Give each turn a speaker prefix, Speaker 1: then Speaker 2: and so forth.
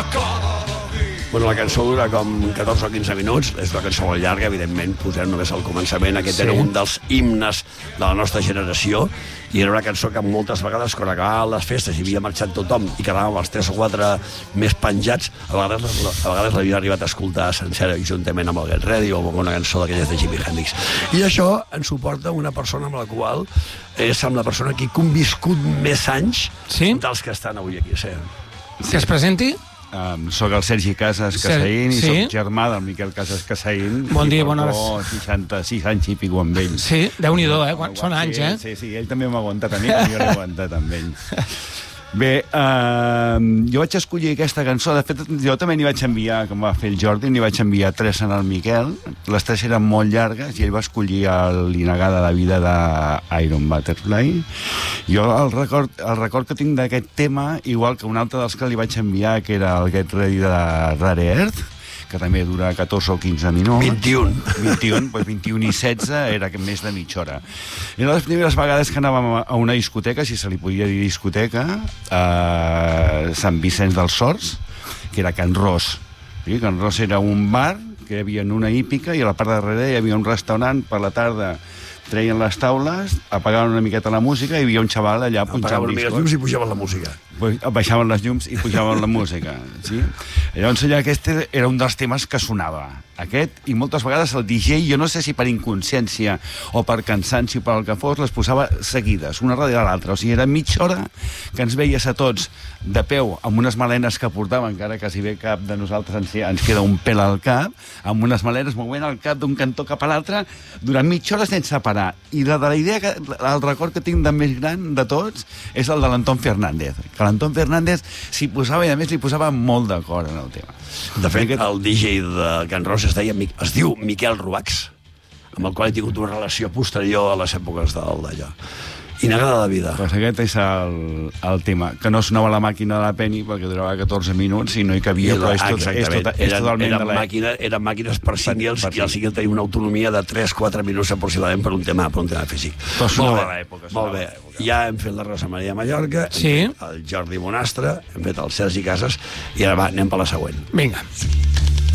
Speaker 1: Bueno, la cançó dura com 14 o 15 minuts, és una cançó molt llarga, evidentment, posem només al començament, aquest era un dels himnes de la nostra generació, i era una cançó que moltes vegades, quan acabaven les festes i havia marxat tothom i quedàvem els 3 o 4 més penjats, a vegades l'havia arribat a escoltar sencera juntament amb el Get Ready o amb una cançó d'aquelles de Jimi Hendrix. I això ens suporta una persona amb la qual és amb la persona que he conviscut més anys dels que estan avui aquí.
Speaker 2: Que es presenti?
Speaker 3: Soc el Sergi Casas Casaín i soc germà del Miquel Casas Casaín.
Speaker 2: Bon dia, bona hora.
Speaker 3: 66 anys i pico amb ell.
Speaker 2: Sí, Déu-n'hi-do, són anys,
Speaker 3: Sí, ell també m'ha aguantat a mi, com jo l'he aguantat amb ell. Bé, jo vaig escollir aquesta cançó. De fet, jo també n'hi vaig enviar, com va fer el Jordi, n'hi vaig enviar 3 al Miquel. Les 3 eren molt llargues i ell va escollir l'Inagada de vida d'Iron Butterfly. Jo el record que tinc d'aquest tema, igual que un altre dels que li vaig enviar, que era el Get Ready de Rare Earth, que també dura 14 o 15 minuts.
Speaker 1: 21,
Speaker 3: doncs 21 i 16 era més de mitja hora. Era les primeres vegades que anàvem a una discoteca, si se li podia dir discoteca, a Sant Vicenç dels Horts, que era Can Ros. Can Ros era un bar que hi havia una hípica i a la part de darrere hi havia un restaurant. Per la tarda treien les taules, apagaven una miqueta la música i hi havia un xaval allà punxant discos.
Speaker 1: Apagaven una mica els llums i pujaven la música.
Speaker 3: Baixaven les llums i pujaven la música, sí? Llavors allà aquest era un dels temes que sonava. Aquest, i moltes vegades el DJ, jo no sé si per inconsciència o per cansanci o per el que fos, les posava seguides, una darrere l'altra. O sigui, era mitja hora que ens veies a tots de peu, amb unes malenes que portàvem, encara que si bé cap de nosaltres ens queda un pèl al cap, amb unes malenes movent el cap d'un cantó cap a l'altre, durant mitja hora sense parar. I la idea, el record que tinc de més gran de tots, és el de l'Anton Fernández. Que l'Anton Fernández s'hi posava, i a més li posava molt d'acord en el tema.
Speaker 1: De fet, el DJ de Can Ros es diu Miquel Rubax, amb el qual he tingut una relació posterior a les èpoques d'allò. Inagada de vida.
Speaker 3: Pues aquest és el tema, que no sonava la màquina de la Penny perquè durava 14 minuts i no hi cabia, però és totalment de l'època.
Speaker 1: Eren màquines per singles i el single tenia una autonomia de 3-4 minuts aproximadament per un tema físic.
Speaker 3: Però sonava a l'època.
Speaker 1: Molt bé. Ja hem fet la Rosa Maria Mallorca, hem fet el Jordi Bonastre, hem fet el Sergi Casas i ara va, anem per la següent.
Speaker 2: Vinga.